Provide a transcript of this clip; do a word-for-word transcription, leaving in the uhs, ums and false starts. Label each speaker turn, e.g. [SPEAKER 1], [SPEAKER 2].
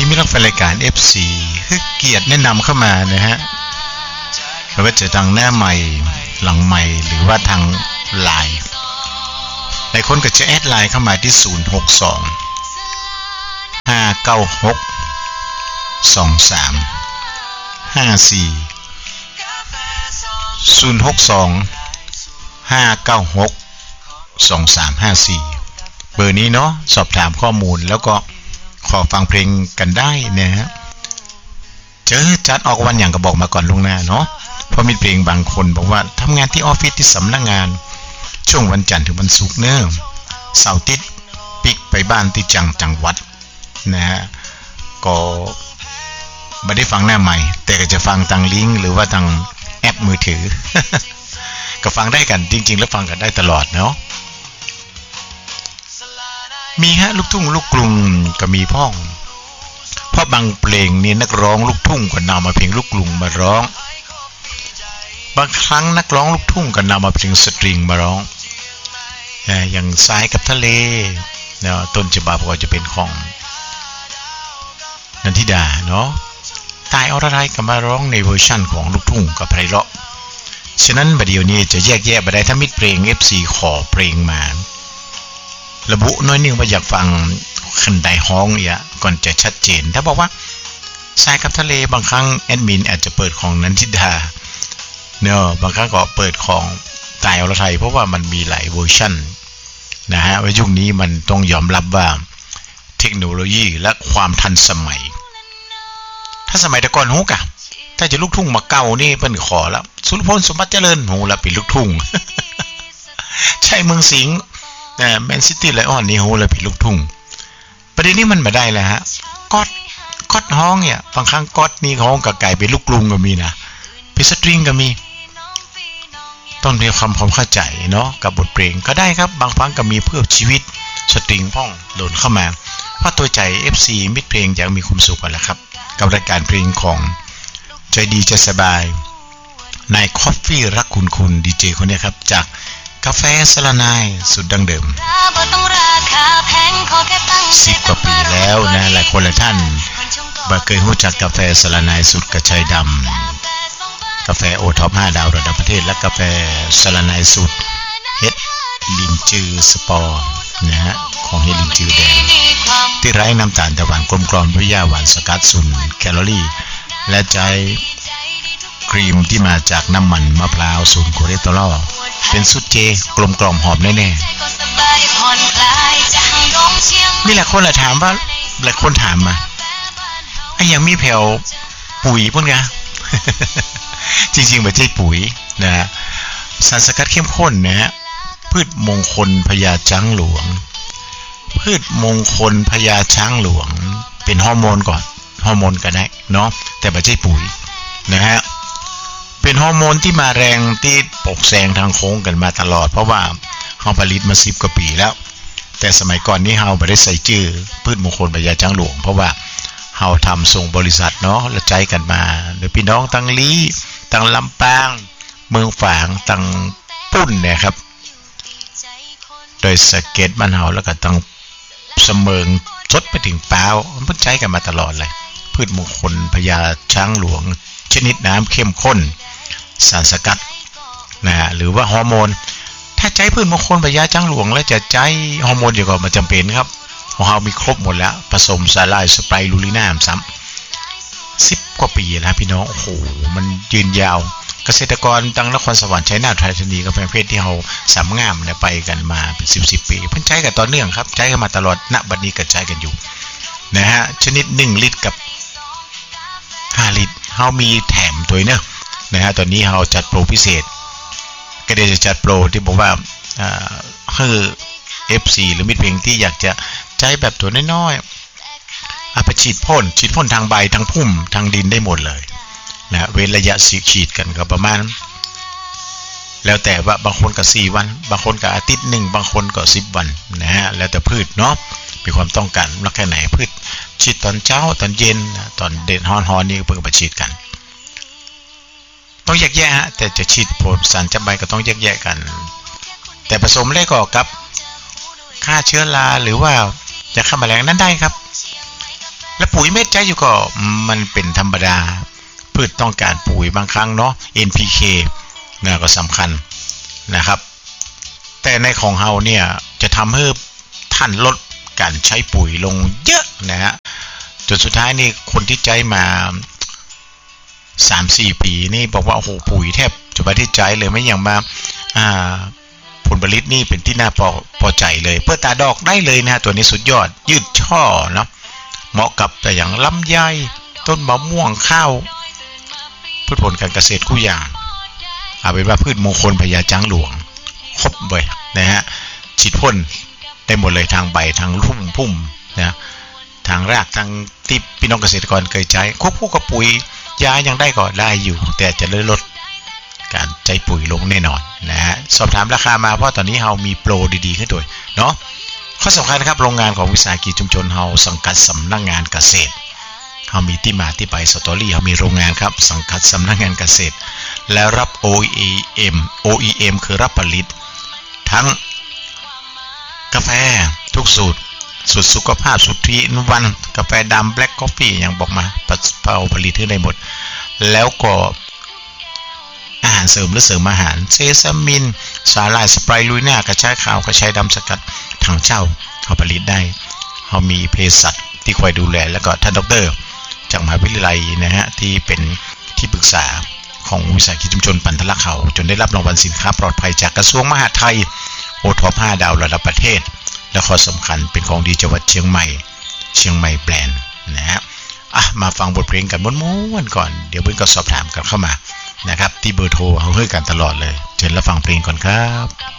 [SPEAKER 1] ที่มีรับฟังรายการ เอฟ ซี คือเกียรติแนะนำเข้ามานะฮะไม่ว่าจะทางหน้าใหม่หลังใหม่หรือว่าทางไลน์หลายคนก็จะแอดไลน์เข้ามาที่ศูนย์ หก สอง ห้า เก้า หก สอง สาม ห้า สี่ ศูนย์ หก สอง ห้า เก้า หก สอง สาม ห้า สี่เบอร์นี้เนาะสอบถามข้อมูลแล้วก็ขอฟังเพลงกันได้นะฮะเจอจัดออกวันอย่างก็บอกมาก่อนล่วงหน้าเนาะเพราะมีเพลงบางคนบอกว่าทำงานที่ออฟฟิศที่สำนักงานช่วงวันจันทร์ถึงวันศุกร์เนอะเสาร์อาทิตย์ปิกไปบ้านที่จังจังหวัดนะฮะก็ไม่ได้ฟังหน้าใหม่แต่ก็จะฟังทางลิงก์หรือว่าทางแอปมือถือ ก็ฟังได้กันจริงๆแล้วฟังกันได้ตลอดเนาะมีฮะลูกทุ่งลูกกรุงก็มีพ่องเพราะบางเพลงนี่นักร้องลูกทุ่งก็นำมาเพลงลูกกรุงมาร้องบางครั้งนักร้องลูกทุ่งก็นำมาเพลงสตริงมาร้องอย่างทรายกับทะเลเนาะต้นฉบับก็จะเป็นของนันทิดาเนาะตายอรไทยก็มาร้องในเวอร์ชั่นของลูกทุ่งกับไพเราะฉะนั้นบัดเดี๋ยวนี้จะแยกแยะไปได้ถ้ามิดเพลง เอฟ ซี ขอเพลงมาระบุน้อยนึงว่าอยากฟังขันใดฮ้องเนี่ยก่อนจะชัดเจนถ้าบอกว่าทรายกับทะเลบางครั้งแอดมินอาจจะเปิดของนันทิดาเนอะบางครั้งก็เปิดของตายอรไทยเพราะว่ามันมีหลายเวอร์ชันนะฮะว่ายุคนี้มันต้องยอมรับว่าเทคโนโลยีและความทันสมัยถ้าสมัยแต่ก่อนฮู้กะถ้าจะลูกทุ่งมาเก่านี่เพิ่นขอแล้วสุรพลสมบัติเจริญฮู้แล้วเป็นลูกทุ่ง ใช่เมืองสิงห์แต่แมนซิตี้ไลออนนี่ฮู้แล้วเป็นลูกทุ่งประเด็นนี้มันมาได้แล้วฮะก๊อดก๊อดฮ้องเนี่ยบางครั้งก๊อดนี่ฮ้องกับไก่เป็นลูกกรุงก็มีนะเป็นสตริงก็มีต้องมีความความเข้าใจเนาะกับบทเพลงก็ได้ครับบางครั้งก็มีเพื่อชีวิตสตริงพ่องโดนเข้ามาเพราะตัวใจ เอฟ ซี มิดเพลงอยากมีความสุขกันแหละครับกับรายการเพลงของใจดีใจสบายนายคอฟฟี่รักคุณคุณดีเจคนนี้ครับจากกาแฟสลานายสุดดังเดิมสิบกว่าปีแล้วนะหลายคนหลายท่านบ่เคยรู้จักกาแฟสลานายสุดกระชายดำกาแฟโอท็อปห้าดาวระดับประเทศและกาแฟสลานายสุดเฮ็ดลินจือสปอร์นะฮะของเฮ็ดลินจือแดงที่ไร้น้ำตาลแต่หวานกลมกล่อมด้วยหญ้าหวานสกัดศูนย์แคลอรี่และใจครีมที่มาจากน้ำมันมะพร้าวศูนย์คอเลสเตอรอลเป็นสูตรเจกลมกล่อมหอมแน่ๆมีหลายคนถามว่าหลายคนถามมาไอ้ยังมีแผ่วปุ๋ยพวกนี้ จริงๆไม่ใช่ปุ๋ยนะสารสกัดเข้มข้นนะฮะพืชมงคลพญาช้างหลวงพืชมงคลพญาช้างหลวงเป็นฮอร์โมนก่อนฮอร์โมนก็ได้เนาะแต่ไม่ใช่ปุ๋ยนะฮะเป็นฮอร์โมนที่มาแรงที่ปกแซงทางโค้งกันมาตลอดเพราะว่าเขาผลิตมาสิบกว่าปีแล้วแต่สมัยก่อนนี้เขาไม่ได้ใส่ชื่อพืชมงคลพญาช้างหลวงเพราะว่าเขาทำส่งบริษัทเนาะและใจกันมาโดยพี่น้องตั้งลี้ตั้งลำปางเมืองฝางตั้งปุ้นเนี่ยครับโดยสเก็ตบ้านเฮาแล้วก็ตั้งเสมิงชดไปถึงเปล่ามันใจกันมาตลอดเลยพืชมงคลพญาช้างหลวงชนิดน้ำเข้มข้นสารสกัดนะหรือว่าฮอร์โมนถ้าใจพืชมงคลพญาช้างหลวงแล้วจะใจฮอร์โมนเดียวกันมันจำเป็นครับของเรามีครบหมดแล้วผสมสาลายสไปรูลิน่าซ้ำสิบกว่าปีแล้วพี่น้องโอ้โหมันยืนยาวเกษตรกรตั้งนครสวรรค์ชัยนาทไทยธานีกับแฟนเพจที่เราสามงามเนี่ยไปกันมาเป็นสิบสิบปีเพิ่นใช้กันต่อเนื่องครับใช้กันมาตลอดณบัดนี้ก็ใช้กันอยู่นะฮะชนิดหนึ่งลิตรกับห้าลิตรเรามีแถมตัวเนอะนะฮะตอนนี้เราจัดโปรพิเศษก็ได้จะจัดโปรที่บอกว่าอ่าคือ เอฟ ซี หรือมิตรเพลงที่อยากจะใช้แบบตัวน้อยๆเอาไปฉีดพ่นฉีดพ่นทางใบทางพุ่มทางดินได้หมดเลยนะเว้นระยะสีฉีดกันก็ประมาณแล้วแต่ว่าบางคนก็สี่วันบางคนก็อาทิตย์หนึ่งบางคนก็สิบวันนะฮะแล้วแต่พืชเนาะมีความต้องการรักแค่ไหนพืชฉีดตอนเช้าตอนเย็นตอนเด่นฮ้อนๆนี่เพิ่งไปฉีดกันต้องแยกแยะฮะแต่จะฉีดพ่นสารจับใบก็ต้องแยกแยะกันแต่ผสมเลขก็กับฆ่าเชื้อราหรือว่าจะฆ่าแมลงนั้นได้ครับและปุ๋ยเม็ดใจอยู่ก็มันเป็นธรรมดาพืชต้องการปุ๋ยบางครั้งเนาะ เอ็น พี เค นะก็สำคัญนะครับแต่ในของเฮาเนี่ยจะทำให้ท่านลดการใช้ปุ๋ยลงเยอะนะฮะจนสุดท้ายนี่คนที่ใจมา สามสี่ ปีนี่บอกว่าโอ้โหปุ๋ยแทบจะไม่ได้ใจเลยไม่อย่างมาอ่าผลผลิตนี่เป็นที่น่าพอพอใจเลยเพื่อตาดอกได้เลยนะตัวนี้สุดยอดยืดช่อเนาะเหมาะกับแต่อย่างลำไยต้นมะม่วงข้าวพืชผลการเกษตรคู่อย่างเอาเป็นว่าพืชมงคลพญาจ้างหลวงครบเลยนะฮะฉีดพ่นได้หมดเลยทางใบทางรุ่มพุ่มนะทางรากทางที่พี่น้องเกษตรกรเคยใช้ควบคู่กับปุ๋ยยายังได้ก็ได้อยู่แต่จะลดการใช้ปุ๋ยลงแน่นอนนะฮะสอบถามราคามาเพราะตอนนี้เรามีโปรดีๆขึ้นด้วยเนาะข้อสำคัญครับโรงงานของวิสาหกิจชุมชนเราสังกัดสำนักงานเกษตรเรามีที่มาที่ไปสตอรี่เรามีโรงงานครับสังกัดสำนักงานเกษตรแล้วรับ โอ อี เอ็ม โอ อี เอ็ม คือรับผลิตทั้งกาแฟทุกสูตรสูตรสุขภาพสูตรทรีอินวันกาแฟดำแบล็กกาแฟอย่างบอกมาเอาผลิตให้ได้หมดแล้วก็อาหารเสริมหรือเสริมอาหารเซซามินสาหร่ายสไปรูน่ากระชายขาวกระชายดำสกัดถังเจ้าเขาผลิตได้เขามีเภสัชที่คอยดูแลแล้วก็ท่านดรจากมหาวิทยาลัยนะฮะที่เป็นที่ปรึกษาของวิสาหกิจชุมชนปันทละเขาจนได้รับรางวัลสินค้าปลอดภัยจากกระทรวงมหาดไทยโอท็อปห้าดาวระดับประเทศและข้อสำคัญเป็นของดีจังหวัดเชียงใหม่เชียงใหม่แบรนด์นะฮะอ่ะมาฟังบทเพลงกันม้วนๆก่อนเดี๋ยวเพื่อนก็สอบถามกันเข้ามานะครับที่เบอร์โทรเขาให้กันตลอดเลยเชิญรับฟังเพลงก่อนครับ